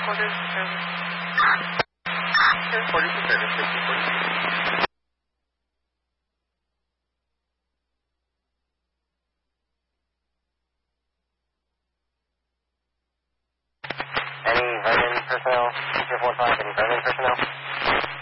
Quarters to service. Quarters to service, 1542. Any Vernon personnel? Teacher 45, any Vernon personnel?